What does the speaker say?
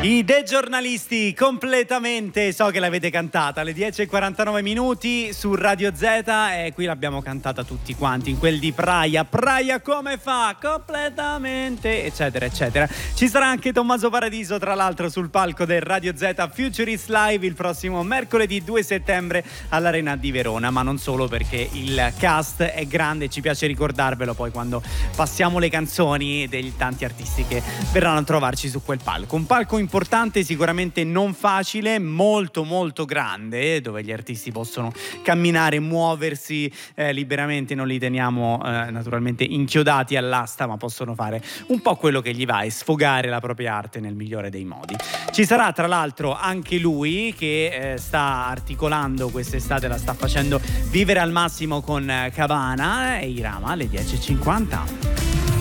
I The Giornalisti completamente, so che l'avete cantata alle 10:49 minuti su Radio Z e qui l'abbiamo cantata tutti quanti in quel di Praia come fa completamente eccetera eccetera. Ci sarà anche Tommaso Paradiso tra l'altro sul palco del Radio Z Futurist Live il prossimo mercoledì 2 settembre all'Arena di Verona, ma non solo, perché il cast è grande e ci piace ricordarvelo poi quando passiamo le canzoni degli tanti artisti che verranno a trovarci su quel palco. Un palco importante, sicuramente non facile, molto molto grande, dove gli artisti possono camminare, muoversi liberamente, non li teniamo naturalmente inchiodati all'asta, ma possono fare un po' quello che gli va e sfogare la propria arte nel migliore dei modi. Ci sarà tra l'altro anche lui che sta articolando quest'estate, la sta facendo vivere al massimo con Cabana e Irama alle 10:50.